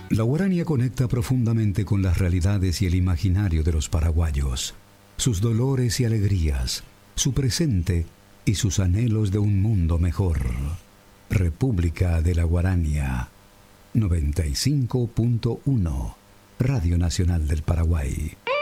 La Guarania conecta profundamente con las realidades y el imaginario de los paraguayos, sus dolores y alegrías, su presente y sus anhelos de un mundo mejor. República de la Guarania 95.1 Radio Nacional del Paraguay.